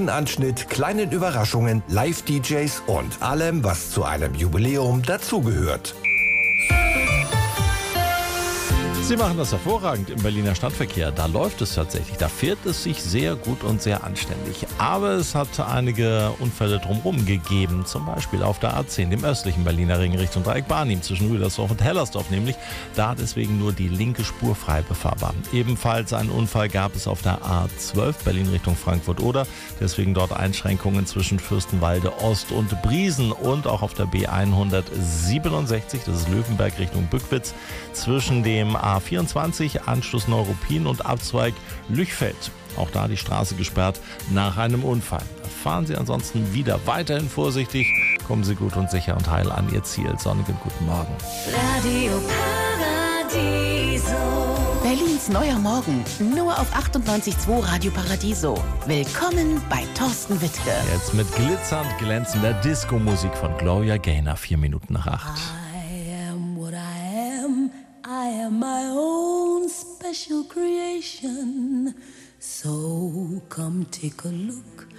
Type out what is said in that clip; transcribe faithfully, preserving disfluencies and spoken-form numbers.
Anschnitt, kleinen Überraschungen, Live-D Js und allem, was zu einem Jubiläum dazugehört. Sie machen das hervorragend im Berliner Stadtverkehr. Da läuft es tatsächlich. Da fährt es sich sehr gut und sehr anständig. Aber es hat einige Unfälle drumherum gegeben. Zum Beispiel auf der A zehn, dem östlichen Berliner Ring Richtung Dreieck Barnim zwischen Rüdersdorf und Hellersdorf nämlich. Da deswegen nur die linke Spur frei befahrbar. Ebenfalls einen Unfall gab es auf der A zwölf Berlin Richtung Frankfurt-Oder. Deswegen dort Einschränkungen zwischen Fürstenwalde Ost und Briesen. Und auch auf der B hundertsiebenundsechzig, das ist Löwenberg Richtung Bückwitz, zwischen dem A vierundzwanzig, Anschluss Neuruppin und Abzweig Lüchfeld. Auch da die Straße gesperrt nach einem Unfall. Fahren Sie ansonsten wieder weiterhin vorsichtig. Kommen Sie gut und sicher und heil an Ihr Ziel. Sonnigen guten Morgen. Radio Paradiso. Berlins neuer Morgen. Nur auf achtundneunzig Komma zwei Radio Paradiso. Willkommen bei Thorsten Wittke. Jetzt mit glitzernd glänzender Disco-Musik von Gloria Gaynor. Vier Minuten nach acht. I am what I am. I am my own special creation. So come take a look